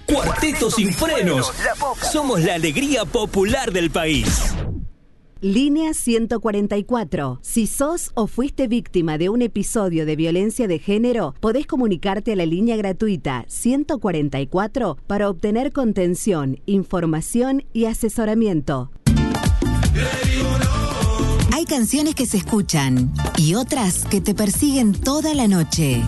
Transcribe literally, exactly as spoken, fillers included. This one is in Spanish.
Cuarteto Sin Frenos. Somos la alegría popular del país. Línea ciento cuarenta y cuatro. Si sos o fuiste víctima de un episodio de violencia de género, podés comunicarte a la línea gratuita ciento cuarenta y cuatro para obtener contención, información y asesoramiento. Hay canciones que se escuchan y otras que te persiguen toda la noche.